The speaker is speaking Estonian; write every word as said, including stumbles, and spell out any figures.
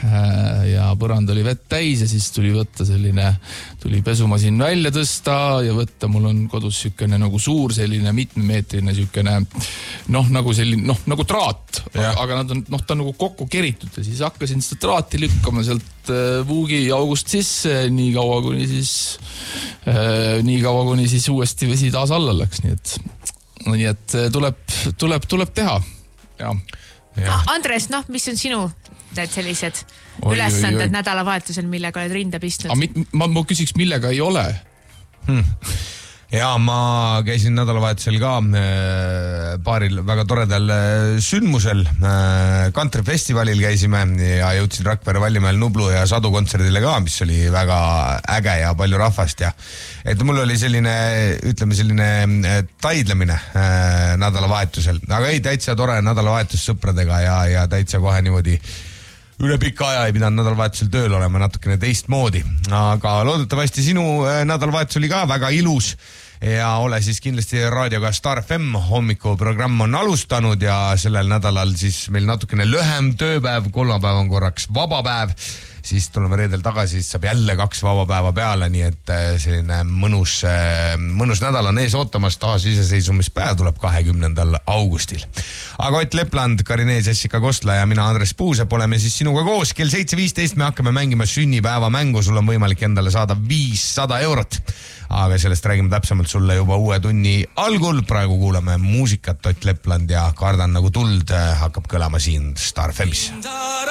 ja põrand oli vett täis ja siis tuli võtta selline, tuli pesumasin välja tõsta ja võtta, mul on kodus sükene nagu suur selline mitmemeetrine sükene, noh nagu selline, noh nagu traat, aga, aga nad on, noh ta on nagu kokku keritud ja siis hakkasin seda traati lükkama sealt vuugi august sisse nii kaua, kuni siis, äh, nii kaua, kuni siis uuesti vesi taas alla läks, nii et nii et tuleb, tuleb, tuleb teha. Ja. Ja. Andres, noh, mis on sinu need sellised oi, ülesanded oi, oi. nädalavahetusel, millega oled rinda pistnud? A, mit, ma, ma küsiks, millega ei ole? Hmm. Ja ma käisin nädalavahetusel ka paaril väga toredal sündmusel. Kantrifestivalil käisime ja jõudsin Rakvere Vallimäel Nublu ja Sadu kontserdile ka, mis oli väga äge ja palju rahvast. Ja et mul oli selline, ütleme selline taidlemine nädalavahetusel. Aga ei, täitsa tore nädalavahetus sõpradega ja, ja täitsa kohe niimoodi üle pika aja ei pidanud nädalavahetusel tööl olema natukene teistmoodi. Aga loodetavasti sinu nädalavahetus oli ka väga ilus ja ole siis kindlasti raadioga Star F M hommikuprogramm on alustanud ja sellel nädalal siis meil natukene lühem tööpäev, kolmapäev on korraks vabapäev, siis tuleme reedel tagasi, siis saab jälle kaks vabapäeva peale, nii et selline mõnus, mõnus nädal on ees ootamas, taas iseseisvumispäev tuleb kahekümnendal augustil. Aga Ott Lepland, Karinee Jessica Kostla ja mina Andres Puusep oleme siis sinuga koos. Kell seitse viisteist me hakkame mängima sünnipäeva mängu, sul on võimalik endale saada viissada eurot. Aga sellest räägime täpsemalt sulle juba uue tunni algul. Praegu kuulame muusikat, Ott Lepland ja Kardan nagu tuld hakkab kõlama siin Star F M-is.